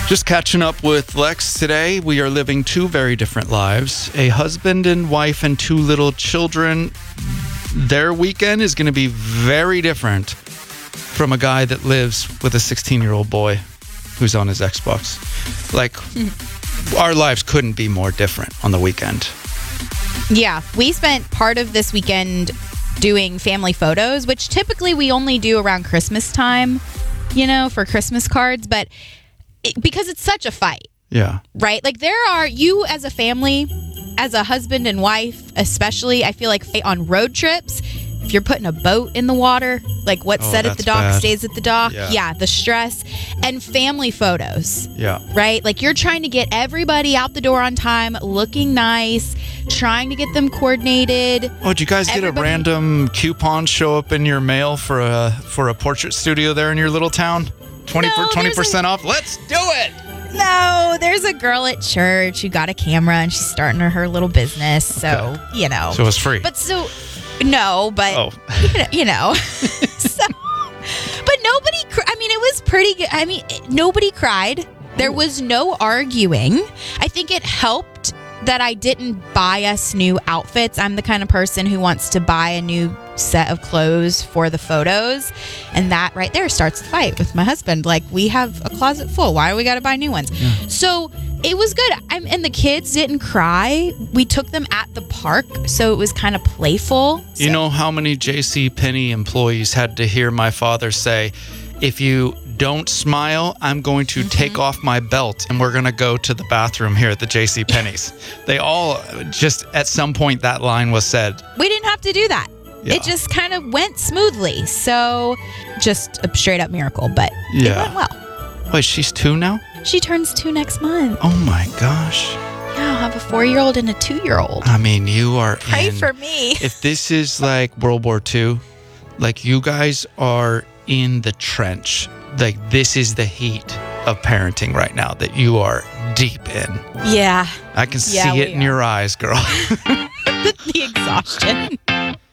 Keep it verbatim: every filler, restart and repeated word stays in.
Just catching up with Lex today. We are living two very different lives. A husband and wife and two little children. Their weekend is going to be very different from a guy that lives with a sixteen-year-old boy who's on his Xbox. Like, mm. our lives couldn't be more different on the weekend. Yeah, we spent part of this weekend doing family photos, which typically we only do around Christmas time, you know, for Christmas cards. But it, because it's such a fight. Yeah. Right? Like there are, you as a family, as a husband and wife, especially, I feel like on road trips, if you're putting a boat in the water, like what's oh, said at the dock bad. stays at the dock. Yeah. yeah, the stress. And family photos. Yeah. Right? Like you're trying to get everybody out the door on time, looking nice, trying to get them coordinated. Oh, did you guys get everybody- a random coupon show up in your mail for a for a portrait studio there in your little town? twenty No, twenty percent off? Let's do it! No, there's a girl at church who got a camera and she's starting her little business. So, okay. you know. So it was free. But so, no, but, oh. you know. You know. so, but nobody, I mean, it was pretty good. I mean, nobody cried. There was no arguing. I think it helped that I didn't buy us new outfits. I'm the kind of person who wants to buy a new set of clothes for the photos, and that right there starts the fight with my husband. Like, we have a closet full, why do we got to buy new ones? Yeah. So it was good. I'm, and the kids didn't cry. We took them at the park, so it was kind of playful. So. You know how many JCPenney employees had to hear my father say, if you don't smile, I'm going to mm-hmm. take off my belt and we're going to go to the bathroom here at the JCPenney's. They all just, at some point, that line was said. We didn't have to do that. Yeah. It just kind of went smoothly. So just a straight up miracle, but yeah. it went well. Wait, she's two now? She turns two next month. Oh my gosh. Yeah, I'll have a four-year-old and a two-year-old. I mean, you are Pray in, for me. If this is like World War Two, like you guys are in the trench. Like this is the heat of parenting right now that you are deep in. Yeah. I can yeah, see it in are. your eyes, girl. the, the exhaustion.